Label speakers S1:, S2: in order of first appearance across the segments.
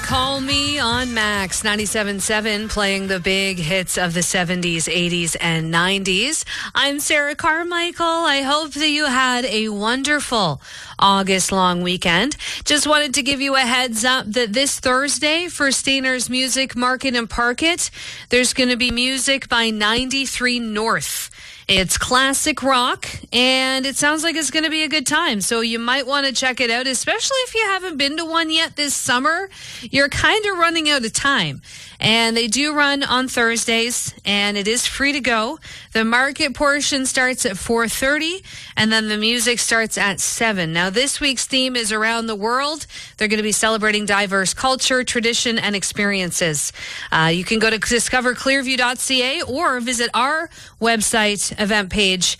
S1: Call Me on Max 97.7, playing the big hits of the 70s, 80s, and 90s. I'm Sarah Carmichael. I hope that you had a wonderful August long weekend. Just wanted to give you a heads up that this Thursday for Stainer's Music Market and Parket, there's going to be music by 93 North. It's classic rock, and it sounds like it's going to be a good time. So you might want to check it out, especially if you haven't been to one yet this summer. You're kind of running out of time. And they do run on Thursdays, and it is free to go. The market portion starts at 4:30, and then the music starts at 7. Now, this week's theme is around the world. They're going to be celebrating diverse culture, tradition, and experiences. You can go to discoverclearview.ca or visit our website event page,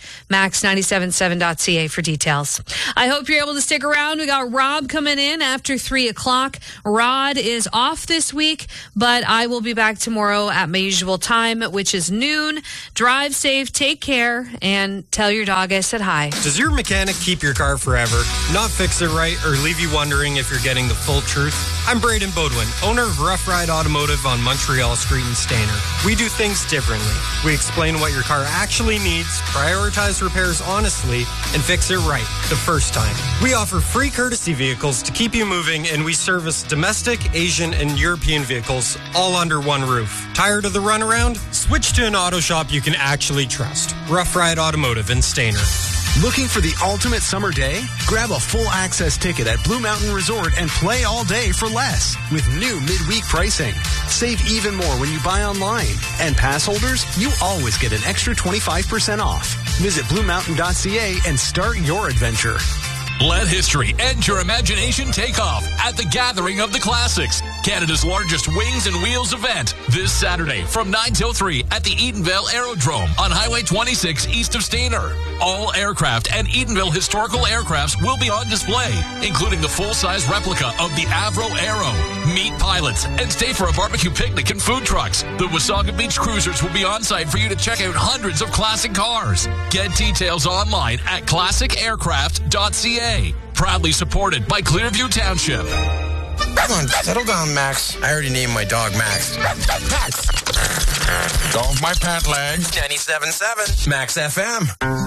S1: max977.ca, for details. I hope you're able to stick around. We got Rob coming in after 3 o'clock. Rod is off this week, but I will be back tomorrow at my usual time, which is noon. Drive safe, take care, and tell your dog I said hi.
S2: Does your mechanic keep your car forever, not fix it right, or leave you wondering if you're getting the full truth? I'm Braden Bodwin, owner of Rough Ride Automotive on Montreal Street in Stainer. We do things differently. We explain what your car actually needs, prioritize repairs honestly, and fix it right the first time. We offer free courtesy vehicles to keep you moving, and we service domestic, Asian, and European vehicles all under one roof. Tired of the runaround? Switch to an auto shop you can actually trust. Rough Ride Automotive in Stainer.
S3: Looking for the ultimate summer day? Grab a full access ticket at Blue Mountain Resort and play all day for less with new midweek pricing. Save even more when you buy online. And pass holders, you always get an extra 25% off. Visit bluemountain.ca and start your adventure.
S4: Let history and your imagination take off at the Gathering of the Classics, Canada's largest wings and wheels event, this Saturday from 9 till 3 at the Edenville Aerodrome on Highway 26 east of Stainer. All aircraft and Edenville historical aircrafts will be on display, including the full-size replica of the Avro Aero. Meet pilots and stay for a barbecue picnic and food trucks. The Wasaga Beach Cruisers will be on site for you to check out hundreds of classic cars. Get details online at classicaircraft.ca. Proudly supported by Clearview Township.
S5: Come on, settle down, Max. I already named my dog Max. Max! Golf my pant legs. 97.7 Max FM.